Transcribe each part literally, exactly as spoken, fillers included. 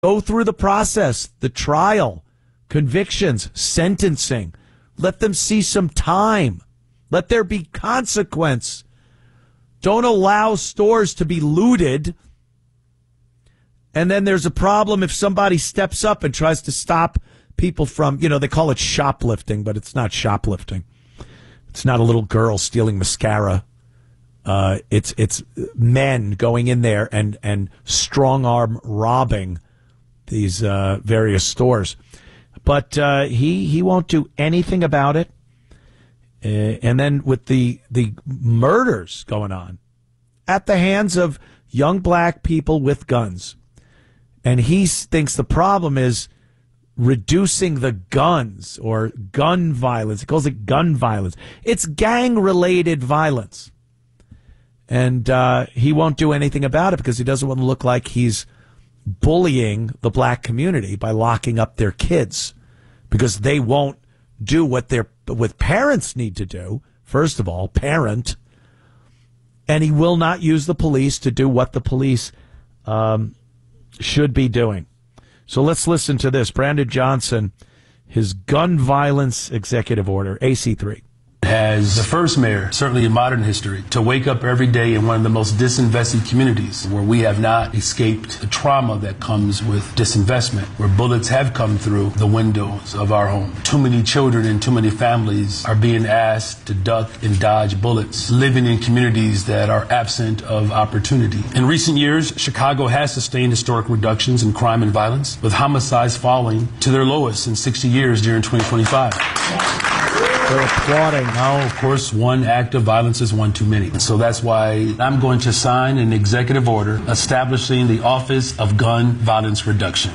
Go through the process, the trial, convictions, sentencing. Let them see some time. Let there be consequence. Don't allow stores to be looted. And then there's a problem if somebody steps up and tries to stop people from, you know, they call it shoplifting, but it's not shoplifting. It's not a little girl stealing mascara. Uh, it's it's men going in there and, and strong arm robbing these uh, various stores. But uh, he he won't do anything about it. Uh, and then with the the murders going on at the hands of young black people with guns, and he thinks the problem is reducing the guns or gun violence. He calls it gun violence. It's gang-related violence. And uh, he won't do anything about it because he doesn't want to look like he's bullying the black community by locking up their kids, because they won't do what their what parents need to do. First of all, parent. And he will not use the police to do what the police um, should be doing. So let's listen to this. Brandon Johnson, his gun violence executive order, A C three. As the first mayor, certainly in modern history, to wake up every day in one of the most disinvested communities where we have not escaped the trauma that comes with disinvestment, where bullets have come through the windows of our home. Too many children and too many families are being asked to duck and dodge bullets, living in communities that are absent of opportunity. In recent years, Chicago has sustained historic reductions in crime and violence, with homicides falling to their lowest in sixty years during twenty twenty-five. They're applauding. Now, of course, one act of violence is one too many. And so that's why I'm going to sign an executive order establishing the Office of Gun Violence Reduction.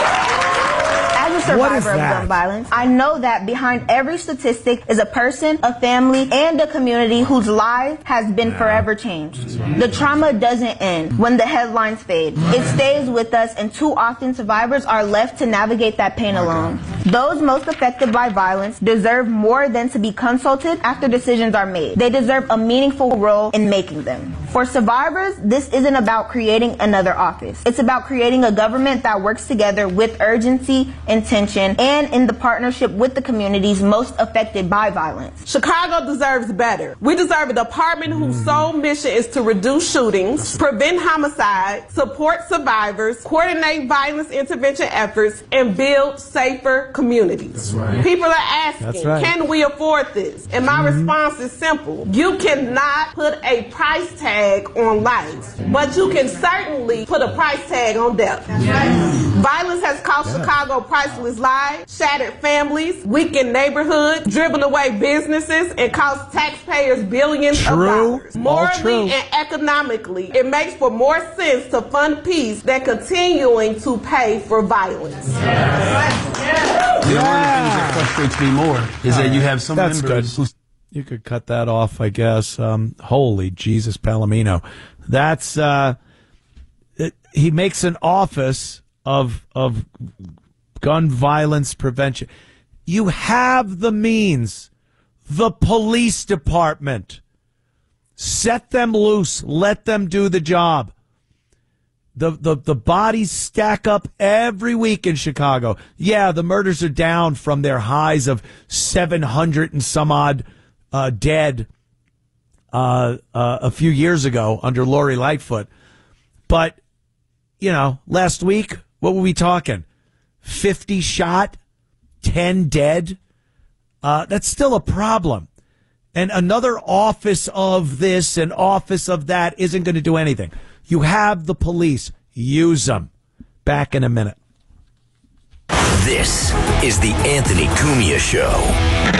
As a survivor of gun violence, I know that behind every statistic is a person, a family, and a community whose life has been yeah. forever changed. The trauma doesn't end when the headlines fade. It stays with us, and too often survivors are left to navigate that pain alone. Those most affected by violence deserve more than to be consulted after decisions are made. They deserve a meaningful role in making them. For survivors, this isn't about creating another office. It's about creating a government that works together with urgency, intention, and in the partnership with the communities most affected by violence. Chicago deserves better. We deserve a department whose sole mission is to reduce shootings, prevent homicide, support survivors, coordinate violence intervention efforts, and build safer communities. Right. People are asking, right. can we afford this? And my mm-hmm. response is simple. You cannot put a price tag on life, but you can certainly put a price tag on death. Yes. Violence has cost yeah. Chicago priceless lives, shattered families, weakened neighborhoods, driven away businesses, and cost taxpayers billions true. of dollars. Morally and economically, it makes for more sense to fund peace than continuing to pay for violence. Yes. Yes. The yeah. only thing that frustrates me more is that you have some That's members good. You could cut that off, I guess. Um, holy Jesus, Palomino. That's uh, it, he makes an office of of gun violence prevention. You have the means. The police department. Set them loose. Let them do the job. The, the the bodies stack up every week in Chicago. Yeah, the murders are down from their highs of seven hundred and some odd uh, dead uh, uh, a few years ago under Lori Lightfoot. But, you know, last week, what were we talking? fifty shot, ten dead? Uh, that's still a problem. And another office of this and office of that isn't going to do anything. You have the police. Use them. Back in a minute. This is the Anthony Cumia Show.